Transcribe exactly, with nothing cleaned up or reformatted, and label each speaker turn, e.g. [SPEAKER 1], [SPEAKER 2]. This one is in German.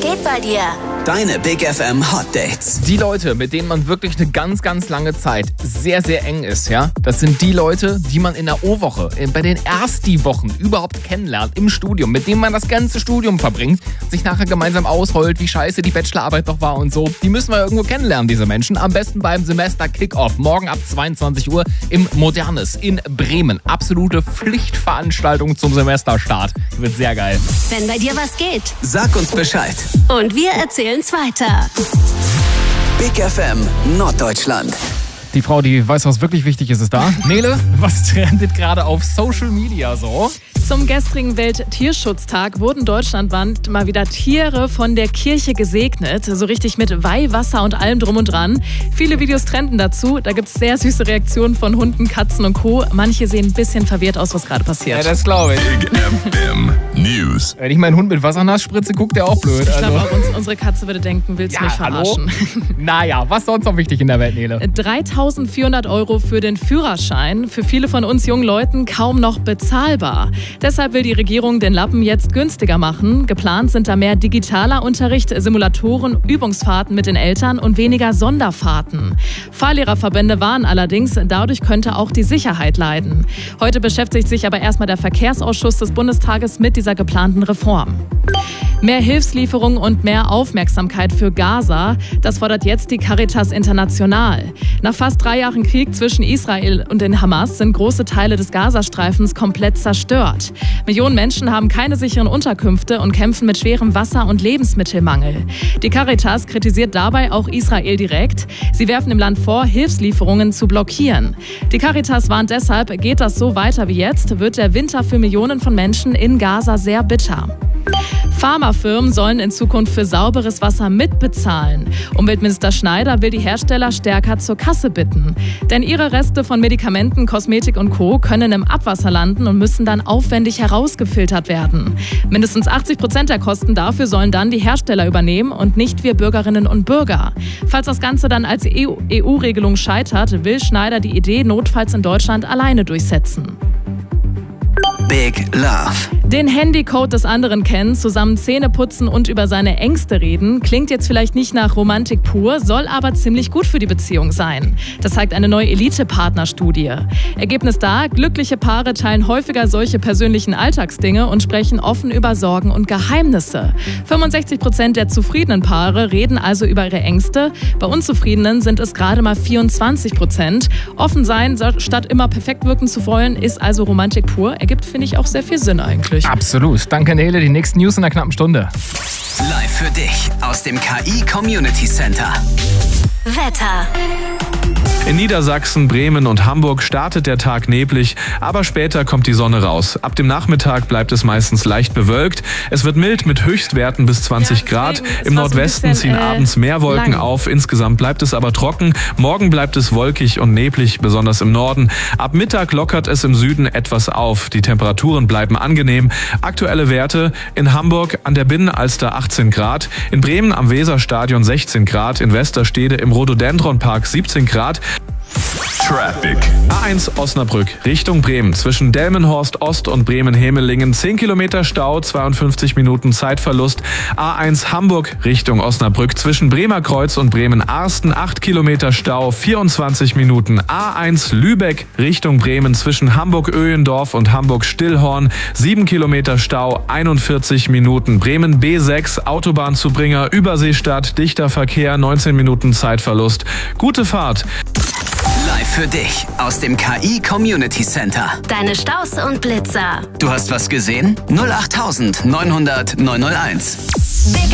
[SPEAKER 1] geht bei dir?
[SPEAKER 2] Deine Big F M Hot Dates.
[SPEAKER 3] Die Leute, mit denen man wirklich eine ganz, ganz lange Zeit sehr, sehr eng ist, ja, das sind die Leute, die man in der O-Woche, bei den Ersti-Wochen überhaupt kennenlernt, im Studium, mit denen man das ganze Studium verbringt, sich nachher gemeinsam ausheult, wie scheiße die Bachelorarbeit doch war und so. Die müssen wir irgendwo kennenlernen, diese Menschen. Am besten beim Semester-Kick-Off, morgen ab zweiundzwanzig Uhr im Modernes in Bremen. Absolute Pflichtveranstaltung zum Semesterstart. Wird sehr geil.
[SPEAKER 1] Wenn bei dir was geht.
[SPEAKER 2] Sag uns Bescheid.
[SPEAKER 1] Und wir erzählen's weiter.
[SPEAKER 2] Big F M Norddeutschland.
[SPEAKER 3] Die Frau, die weiß, was wirklich wichtig ist, ist da. Nele, was trendet gerade auf Social Media so?
[SPEAKER 4] Zum gestrigen Welttierschutztag wurden deutschlandweit mal wieder Tiere von der Kirche gesegnet. So richtig mit Weihwasser und allem drum und dran. Viele Videos trenden dazu. Da gibt es sehr süße Reaktionen von Hunden, Katzen und Co. Manche sehen ein bisschen verwirrt aus, was gerade passiert.
[SPEAKER 3] Ja, das glaube ich.
[SPEAKER 5] Big F M News.
[SPEAKER 3] Wenn ich meinen Hund mit Wasser nass spritze, guckt der auch blöd.
[SPEAKER 4] Ich glaube
[SPEAKER 3] Also.
[SPEAKER 4] auch, uns, unsere Katze würde denken, willst du
[SPEAKER 3] Ja,
[SPEAKER 4] mich verarschen?
[SPEAKER 3] Naja, was sonst noch wichtig in der Welt, Nele?
[SPEAKER 4] dreitausendvierhundert Euro für den Führerschein. Für viele von uns jungen Leuten kaum noch bezahlbar. Deshalb will die Regierung den Lappen jetzt günstiger machen. Geplant sind da mehr digitaler Unterricht, Simulatoren, Übungsfahrten mit den Eltern und weniger Sonderfahrten. Fahrlehrerverbände warnen allerdings, dadurch könnte auch die Sicherheit leiden. Heute beschäftigt sich aber erstmal der Verkehrsausschuss des Bundestages mit dieser geplanten Reform. Mehr Hilfslieferung und mehr Aufmerksamkeit für Gaza, das fordert jetzt die Caritas International. Nach fast drei Jahren Krieg zwischen Israel und den Hamas sind große Teile des Gazastreifens komplett zerstört. Millionen Menschen haben keine sicheren Unterkünfte und kämpfen mit schwerem Wasser- und Lebensmittelmangel. Die Caritas kritisiert dabei auch Israel direkt. Sie werfen dem Land vor, Hilfslieferungen zu blockieren. Die Caritas warnt deshalb, geht das so weiter wie jetzt, wird der Winter für Millionen von Menschen in Gaza sehr bitter. Pharmafirmen sollen in Zukunft für sauberes Wasser mitbezahlen. Umweltminister Schneider will die Hersteller stärker zur Kasse bitten. Denn ihre Reste von Medikamenten, Kosmetik und Co. können im Abwasser landen und müssen dann aufwendig herausgefiltert werden. Mindestens achtzig Prozent der Kosten dafür sollen dann die Hersteller übernehmen und nicht wir Bürgerinnen und Bürger. Falls das Ganze dann als E U-Regelung scheitert, will Schneider die Idee notfalls in Deutschland alleine durchsetzen.
[SPEAKER 2] Big Love.
[SPEAKER 4] Den Handycode des anderen kennen, zusammen Zähne putzen und über seine Ängste reden, klingt jetzt vielleicht nicht nach Romantik pur, soll aber ziemlich gut für die Beziehung sein. Das zeigt eine neue Elite-Partner-Studie. Ergebnis da, glückliche Paare teilen häufiger solche persönlichen Alltagsdinge und sprechen offen über Sorgen und Geheimnisse. fünfundsechzig Prozent der zufriedenen Paare reden also über ihre Ängste. Bei Unzufriedenen sind es gerade mal vierundzwanzig Prozent. Offen sein, statt immer perfekt wirken zu wollen, ist also Romantik pur. Ergibt, finde ich, auch sehr viel Sinn eigentlich.
[SPEAKER 3] Absolut. Danke, Nele. Die nächsten News in einer knappen Stunde.
[SPEAKER 2] Live für dich aus dem K I Community Center.
[SPEAKER 1] Wetter.
[SPEAKER 6] In Niedersachsen, Bremen und Hamburg startet der Tag neblig, aber später kommt die Sonne raus. Ab dem Nachmittag bleibt es meistens leicht bewölkt. Es wird mild mit Höchstwerten bis zwanzig
[SPEAKER 4] Ja,
[SPEAKER 6] Grad.
[SPEAKER 4] deswegen,
[SPEAKER 6] Im
[SPEAKER 4] es war so ein
[SPEAKER 6] Nordwesten
[SPEAKER 4] bisschen,
[SPEAKER 6] ziehen
[SPEAKER 4] äh,
[SPEAKER 6] abends mehr Wolken
[SPEAKER 4] lang.
[SPEAKER 6] auf. Insgesamt bleibt es aber trocken. Morgen bleibt es wolkig und neblig, besonders im Norden. Ab Mittag lockert es im Süden etwas auf. Die Temperaturen bleiben angenehm. Aktuelle Werte: in Hamburg an der Binnenalster achtzehn Grad, in Bremen am Weserstadion sechzehn Grad, in Westerstede im Rhododendronpark siebzehn Grad.
[SPEAKER 5] Traffic.
[SPEAKER 6] A eins Osnabrück Richtung Bremen. Zwischen Delmenhorst Ost und Bremen-Hemelingen zehn Kilometer Stau, zweiundfünfzig Minuten Zeitverlust. A eins Hamburg Richtung Osnabrück. Zwischen Bremerkreuz und Bremen-Arsten acht Kilometer Stau, vierundzwanzig Minuten. A eins Lübeck Richtung Bremen. Zwischen Hamburg-Öhendorf und Hamburg-Stillhorn sieben Kilometer Stau, einundvierzig Minuten. Bremen B sechs Autobahnzubringer Überseestadt. Dichter Verkehr, neunzehn Minuten Zeitverlust. Gute Fahrt.
[SPEAKER 2] Live für dich aus dem K I Community Center.
[SPEAKER 1] Deine Staus und Blitzer.
[SPEAKER 2] Du hast was gesehen? null acht neunhundert neunhunderteins.
[SPEAKER 1] Big